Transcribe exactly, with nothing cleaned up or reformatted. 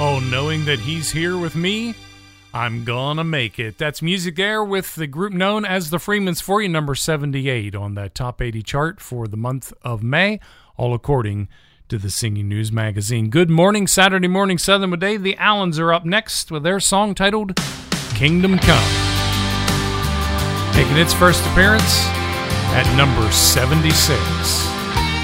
Oh, knowing that he's here with me, I'm gonna make it. That's music there with the group known as the Freemans for you, number seventy-eight on that top eighty chart for the month of May, all according to the Singing News magazine. Good morning, Saturday morning, Southern with Dave. The Allens are up next with their song titled Kingdom Come, making its first appearance at number seventy-six.